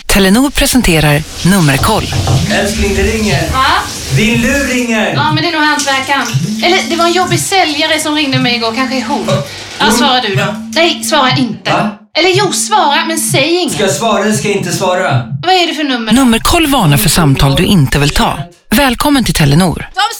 Telenor presenterar Nummerkoll. Älskling, det ringer. Ja? Din lur ringer. Ja, men det är nog hantverkaren. Eller det var en jobbig säljare som ringde mig igår. Kanske är hon. Ja, svara du då. Nej, svara inte. Va? Eller jo, svara, men säg inget. Ska jag svara eller ska jag inte svara? Vad är det för nummer? Nummerkoll varnar för samtal du inte vill ta. Välkommen till Telenor. De